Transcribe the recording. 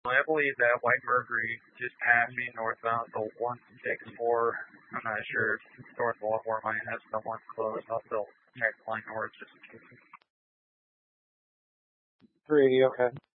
I believe that White Mercury just passed me northbound the 164. I'm not sure if North Baltimore might have someone close. I'll still check line north just in case. 380, okay.